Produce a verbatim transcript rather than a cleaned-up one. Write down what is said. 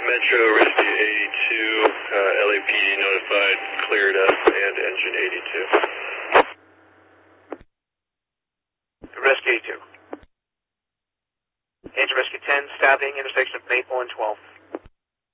Metro, Rescue eighty-two, uh, L A P D notified, cleared up, and engine eighty-two. Rescue eighty-two. Engine Rescue ten, stopping intersection of Maple and twelve.